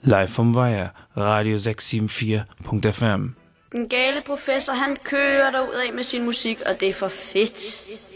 Live from Wire, Radio 674.fm. Den gale professor, han kører derudad med sin musik, og det er for fedt.